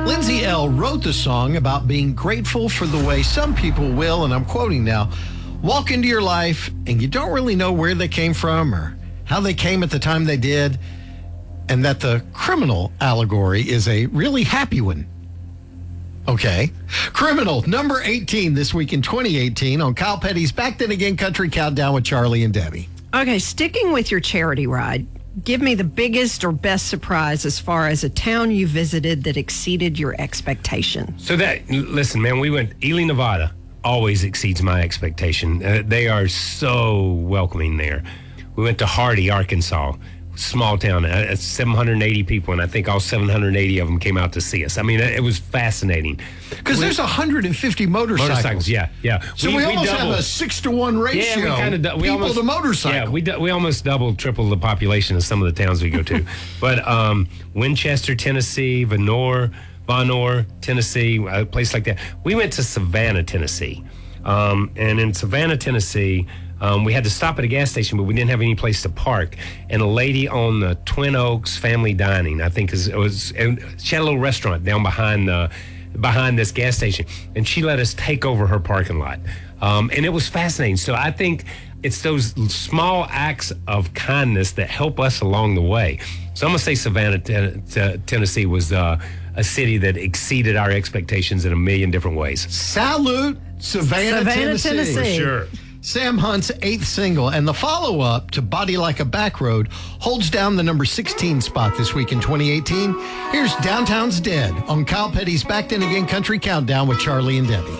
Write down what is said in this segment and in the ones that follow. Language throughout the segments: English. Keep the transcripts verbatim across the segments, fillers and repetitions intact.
Lindsay L. wrote the song about being grateful for the way some people will, and I'm quoting now, walk into your life and you don't really know where they came from or how they came at the time they did, and that the criminal allegory is a really happy one. Okay. Criminal, number eighteen this week in twenty eighteen on Kyle Petty's Back Then Again Country Countdown with Charlie and Debbie. Okay, sticking with your charity ride, give me the biggest or best surprise as far as a town you visited that exceeded your expectation. So that, listen, man, we went, Ely, Nevada always exceeds my expectation. Uh, they are so welcoming there. We went to Hardy, Arkansas, small town, uh, seven hundred eighty people, and I think all seven hundred eighty of them came out to see us. I mean, it was fascinating. Because there's one hundred fifty motorcycles. Motorcycles, yeah, yeah. So we, we, we almost have a six to one ratio. Yeah, we kind of du- we people almost, to motorcycle. Yeah, we du- we almost double, triple the population of some of the towns we go to. But um, Winchester, Tennessee, Vonore, Vonore, Tennessee, a place like that. We went to Savannah, Tennessee, um, and in Savannah, Tennessee. Um, we had to stop at a gas station, but we didn't have any place to park. And a lady on the Twin Oaks Family Dining, I think is, it was, and she had a little restaurant down behind the, behind this gas station, and she let us take over her parking lot. Um, and it was fascinating. So I think it's those small acts of kindness that help us along the way. So I'm going to say Savannah, t- t- Tennessee was uh, a city that exceeded our expectations in a million different ways. Salute, Savannah, Savannah Tennessee. Tennessee. For sure. Sam Hunt's eighth single and the follow-up to Body Like a Back Road holds down the number sixteen spot this week in twenty eighteen. Here's Downtown's Dead on Kyle Petty's Back Then Again Country Countdown with Charlie and Debbie.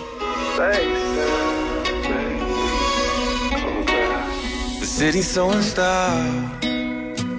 The city's so unstopped.